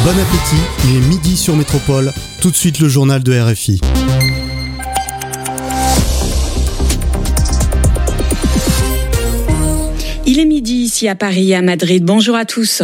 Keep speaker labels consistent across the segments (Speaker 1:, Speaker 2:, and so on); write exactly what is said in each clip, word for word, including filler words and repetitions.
Speaker 1: Bon appétit, il est midi sur Métropole. Tout de suite le journal de R F I.
Speaker 2: Il est midi ici à Paris et à Madrid. Bonjour à tous.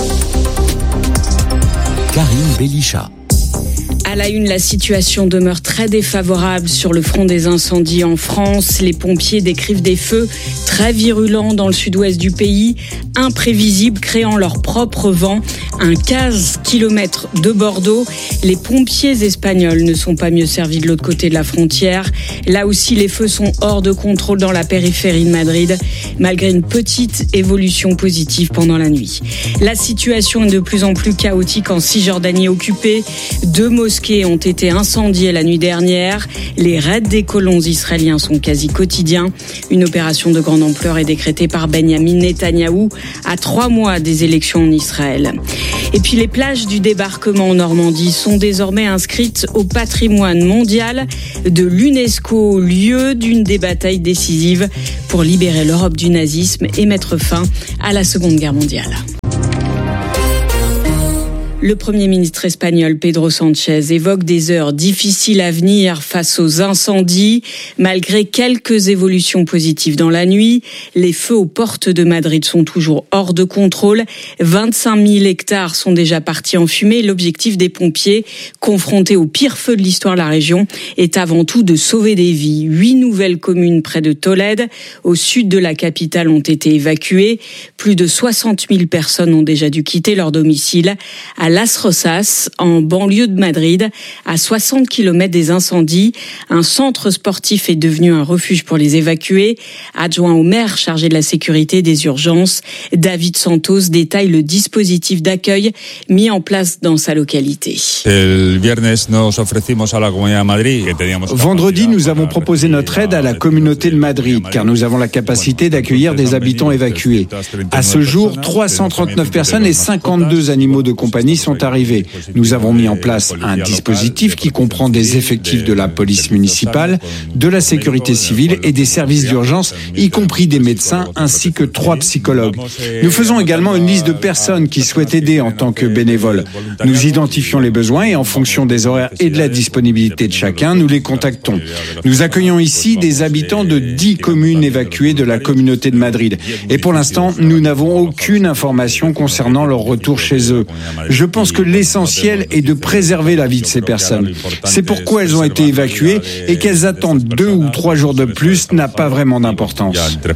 Speaker 3: Karine Bélichat.
Speaker 2: À la une, la situation demeure très défavorable sur le front des incendies en France. Les pompiers décrivent des feux très virulents dans le sud-ouest du pays, imprévisibles, créant leur propre vent. Un quinze kilomètres de Bordeaux. Les pompiers espagnols ne sont pas mieux servis de l'autre côté de la frontière. Là aussi, les feux sont hors de contrôle dans la périphérie de Madrid, malgré une petite évolution positive pendant la nuit. La situation est de plus en plus chaotique en Cisjordanie occupée. Deux mosquées ont été incendiées la nuit dernière. Les raids des colons israéliens sont quasi quotidiens. Une opération de grande ampleur est décrétée par Benyamin Netanyahou à trois mois des élections en Israël. Et puis les plages du débarquement en Normandie sont désormais inscrites au patrimoine mondial de l'UNESCO, lieu d'une des batailles décisives pour libérer l'Europe du nazisme et mettre fin à la Seconde Guerre mondiale. Le Premier ministre espagnol Pedro Sánchez évoque des heures difficiles à venir face aux incendies. Malgré quelques évolutions positives dans la nuit, les feux aux portes de Madrid sont toujours hors de contrôle. vingt-cinq mille hectares sont déjà partis en fumée. L'objectif des pompiers, confrontés au pire feu de l'histoire de la région, est avant tout de sauver des vies. Huit nouvelles communes près de Tolède, au sud de la capitale, ont été évacuées. Plus de soixante mille personnes ont déjà dû quitter leur domicile. À Las Rozas, en banlieue de Madrid, à soixante kilomètres des incendies. Un centre sportif est devenu un refuge pour les évacuer. Adjoint au maire chargé de la sécurité et des urgences, David Santos détaille le dispositif d'accueil mis en place dans sa localité.
Speaker 4: Vendredi, nous avons proposé notre aide à la communauté de Madrid, car nous avons la capacité d'accueillir des habitants évacués. À ce jour, trois cent trente-neuf personnes et cinquante-deux animaux de compagnie sont arrivés. Nous avons mis en place un dispositif qui comprend des effectifs de la police municipale, de la sécurité civile et des services d'urgence, y compris des médecins ainsi que trois psychologues. Nous faisons également une liste de personnes qui souhaitent aider en tant que bénévoles. Nous identifions les besoins et en fonction des horaires et de la disponibilité de chacun, nous les contactons. Nous accueillons ici des habitants de dix communes évacuées de la communauté de Madrid. Et pour l'instant, nous n'avons aucune information concernant leur retour chez eux. Je pense que l'essentiel est de préserver la vie de ces personnes. C'est pourquoi elles ont été évacuées et qu'elles attendent deux ou trois jours de plus n'a pas vraiment d'importance.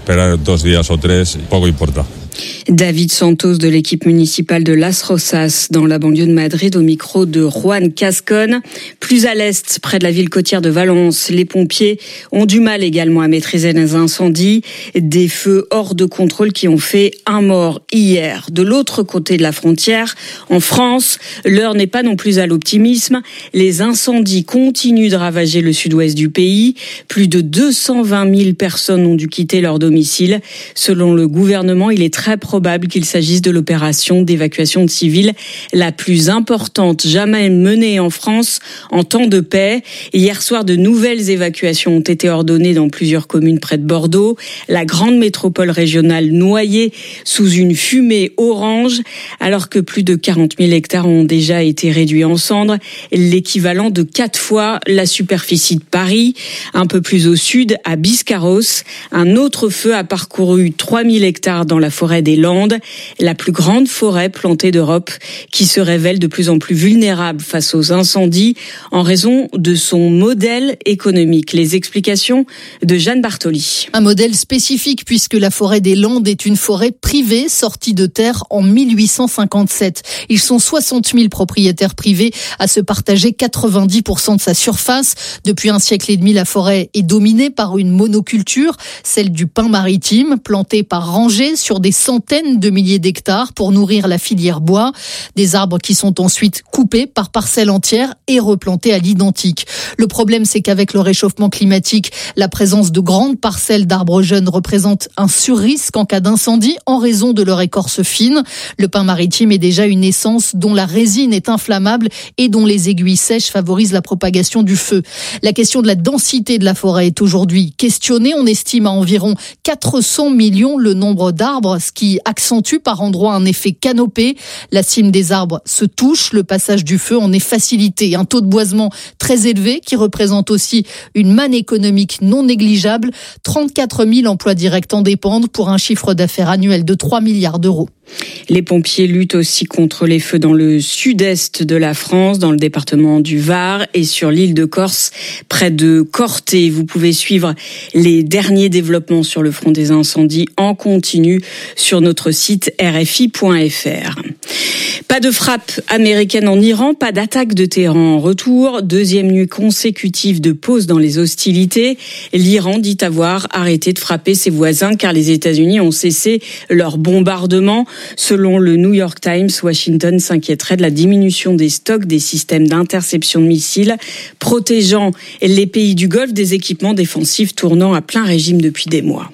Speaker 2: David Santos de l'équipe municipale de Las Rozas dans la banlieue de Madrid au micro de Juan Cascon. Plus à l'est, près de la ville côtière de Valence, les pompiers ont du mal également à maîtriser les incendies. Des feux hors de contrôle qui ont fait un mort hier. De l'autre côté de la frontière, en France, l'heure n'est pas non plus à l'optimisme. Les incendies continuent de ravager le sud-ouest du pays. Plus de deux cent vingt mille personnes ont dû quitter leur domicile. Selon le gouvernement, il est très probable qu'il s'agisse de l'opération d'évacuation de civils la plus importante jamais menée en France en temps de paix. Hier soir, de nouvelles évacuations ont été ordonnées dans plusieurs communes près de Bordeaux. La grande métropole régionale noyée sous une fumée orange, alors que plus de quarante mille hectares ont déjà été réduits en cendres, l'équivalent de quatre fois la superficie de Paris. Un peu plus au sud, à Biscarrosse, un autre feu a parcouru trois mille hectares dans la forêt des Landes, la plus grande forêt plantée d'Europe, qui se révèle de plus en plus vulnérable face aux incendies en raison de son modèle économique. Les explications de Jeanne Bartoli.
Speaker 5: Un modèle spécifique puisque la forêt des Landes est une forêt privée sortie de terre en mille huit cent cinquante-sept. Ils sont soixante mille propriétaires privés à se partager quatre-vingt-dix pour cent de sa surface. Depuis un siècle et demi, la forêt est dominée par une monoculture, celle du pin maritime, planté par rangées sur des centaines de milliers d'hectares pour nourrir la filière bois. Des arbres qui sont ensuite coupés par parcelles entières et replantés à l'identique. Le problème, c'est qu'avec le réchauffement climatique, la présence de grandes parcelles d'arbres jeunes représente un surrisque en cas d'incendie en raison de leur écorce fine. Le pin maritime est déjà une essence dont la résine est inflammable et dont les aiguilles sèches favorisent la propagation du feu. La question de la densité de la forêt est aujourd'hui questionnée. On estime à environ quatre cents millions le nombre d'arbres, ce qui accentue par endroits un effet canopé. La cime des arbres se touche, le passage du feu en est facilité. Un taux de boisement très élevé qui représente aussi une manne économique non négligeable. trente-quatre mille emplois directs en dépendent pour un chiffre d'affaires annuel de trois milliards d'euros.
Speaker 2: Les pompiers luttent aussi contre les feux dans le sud-est de la France, dans le département du Var et sur l'île de Corse, près de Corté. Vous pouvez suivre les derniers développements sur le front des incendies en continu sur notre site r f i point f r. Pas de frappe américaine en Iran, pas d'attaque de Téhéran en retour. Deuxième nuit consécutive de pause dans les hostilités. L'Iran dit avoir arrêté de frapper ses voisins car les États-Unis ont cessé leur bombardement. Selon le New York Times, Washington s'inquiéterait de la diminution des stocks des systèmes d'interception de missiles, protégeant les pays du Golfe des équipements défensifs tournant à plein régime depuis des mois.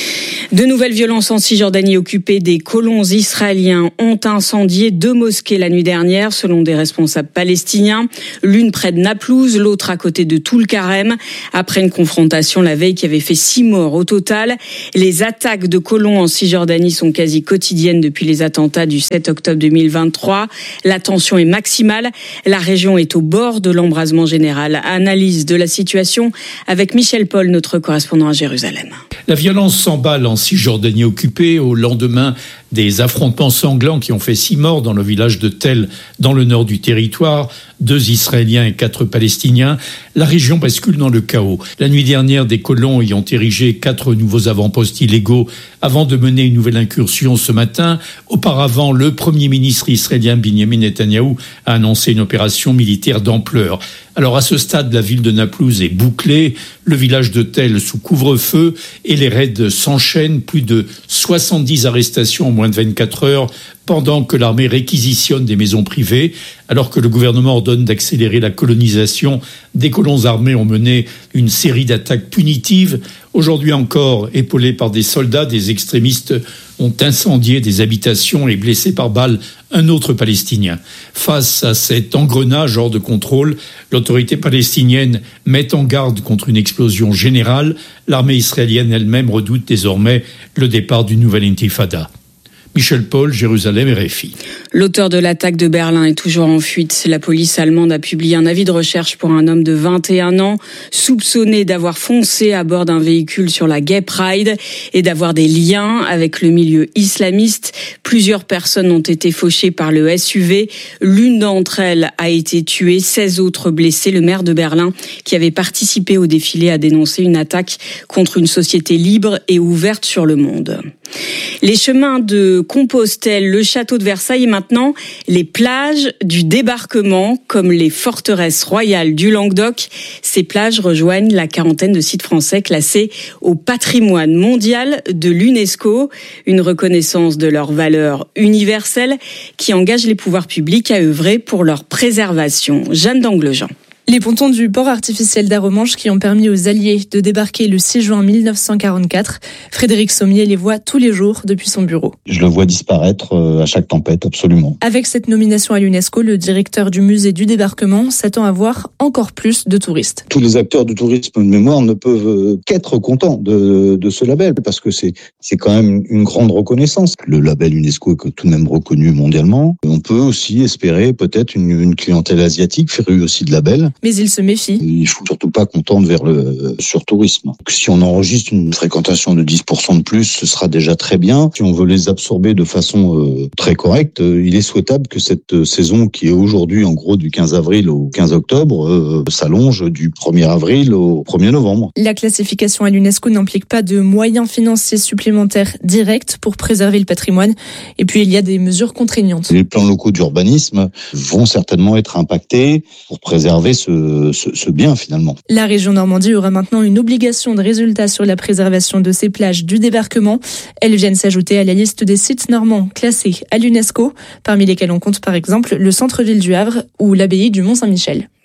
Speaker 2: De nouvelles violences en Cisjordanie occupée. Des colons israéliens ont incendié deux mosquées la nuit dernière, selon des responsables palestiniens. L'une près de Naplouse, l'autre à côté de Toul-Karem. Après une confrontation la veille qui avait fait six morts au total. Les attaques de colons en Cisjordanie sont quasi quotidiennes depuis les attentats du sept octobre deux mille vingt-trois. La tension est maximale. La région est au bord de l'embrasement général. Analyse de la situation avec Michel Paul, notre correspondant à Jérusalem.
Speaker 6: La violence s'emballe en Cisjordanie occupée au lendemain des affrontements sanglants qui ont fait six morts dans le village de Tel, dans le nord du territoire, deux Israéliens et quatre Palestiniens. La région bascule dans le chaos. La nuit dernière, des colons y ont érigé quatre nouveaux avant-postes illégaux avant de mener une nouvelle incursion ce matin. Auparavant, le Premier ministre israélien Benjamin Netanyahou a annoncé une opération militaire d'ampleur. Alors à ce stade, la ville de Naplouse est bouclée, le village de Tel sous couvre-feu et les raids s'enchaînent. Plus de soixante-dix arrestations en moins de vingt-quatre heures pendant que l'armée réquisitionne des maisons privées. Alors que le gouvernement ordonne d'accélérer la colonisation, des colons armés ont mené une série d'attaques punitives. Aujourd'hui encore, épaulés par des soldats, des extrémistes ont incendié des habitations et blessé par balle un autre Palestinien. Face à cet engrenage hors de contrôle, l'autorité palestinienne met en garde contre une explosion générale. L'armée israélienne elle-même redoute désormais le départ d'une nouvelle intifada. Michel Paul, Jérusalem, R F I.
Speaker 2: L'auteur de l'attaque de Berlin est toujours en fuite. La police allemande a publié un avis de recherche pour un homme de vingt et un ans, soupçonné d'avoir foncé à bord d'un véhicule sur la Gay Pride et d'avoir des liens avec le milieu islamiste. Plusieurs personnes ont été fauchées par le S U V. L'une d'entre elles a été tuée, seize autres blessées. Le maire de Berlin, qui avait participé au défilé, a dénoncé une attaque contre une société libre et ouverte sur le monde. Les chemins de Compostelle, le château de Versailles et maintenant les plages du débarquement comme les forteresses royales du Languedoc. Ces plages rejoignent la quarantaine de sites français classés au patrimoine mondial de l'UNESCO. Une reconnaissance de leur valeur universelle qui engage les pouvoirs publics à œuvrer pour leur préservation. Jeanne d'Anglejean.
Speaker 7: Les pontons du port artificiel d'Aromanches qui ont permis aux Alliés de débarquer le six juin mille neuf cent quarante-quatre. Frédéric Sommier les voit tous les jours depuis son bureau.
Speaker 8: Je le vois disparaître à chaque tempête, absolument.
Speaker 7: Avec cette nomination à l'UNESCO, le directeur du musée du débarquement s'attend à voir encore plus de touristes.
Speaker 8: Tous les acteurs du tourisme de mémoire ne peuvent qu'être contents de, de ce label parce que c'est, c'est quand même une grande reconnaissance. Le label UNESCO est tout de même reconnu mondialement. On peut aussi espérer peut-être une, une clientèle asiatique férue aussi de labels.
Speaker 7: Mais il se méfie.
Speaker 8: Il ne faut surtout pas qu'on tende vers le surtourisme. Si on enregistre une fréquentation de dix pour cent de plus, ce sera déjà très bien. Si on veut les absorber de façon euh, très correcte, euh, il est souhaitable que cette saison qui est aujourd'hui en gros du quinze avril au quinze octobre euh, s'allonge du premier avril au premier novembre.
Speaker 7: La classification à l'UNESCO n'implique pas de moyens financiers supplémentaires directs pour préserver le patrimoine. Et puis il y a des mesures contraignantes.
Speaker 8: Les plans locaux d'urbanisme vont certainement être impactés pour préserver ce Ce, ce bien finalement.
Speaker 7: La région Normandie aura maintenant une obligation de résultat sur la préservation de ces plages du débarquement. Elles viennent s'ajouter à la liste des sites normands classés à l'UNESCO, parmi lesquels on compte par exemple le centre-ville du Havre ou l'abbaye du Mont-Saint-Michel.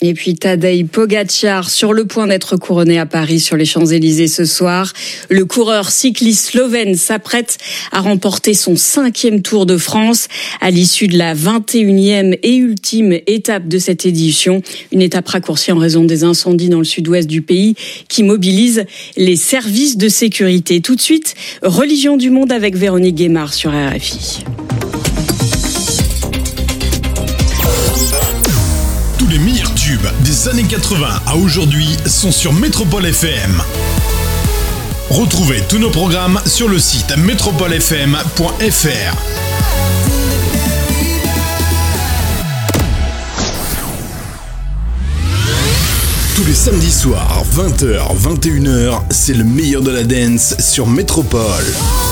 Speaker 2: Et puis Tadej Pogačar sur le point d'être couronné à Paris sur les Champs-Élysées ce soir. Le coureur cycliste slovène s'apprête à remporter son cinquième Tour de France à l'issue de la vingt et unième et ultime étape de cette édition. Une étape raccourcie en raison des incendies dans le sud-ouest du pays qui mobilise les services de sécurité. Tout de suite, Religion du monde avec Véronique Guémard sur R F I.
Speaker 9: Tous les meilleurs tubes des années quatre-vingts à aujourd'hui sont sur Métropole F M. Retrouvez tous nos programmes sur le site métropole f m point f r. Tous les samedis soirs, vingt heures, vingt et une heures, c'est le meilleur de la dance sur Métropole.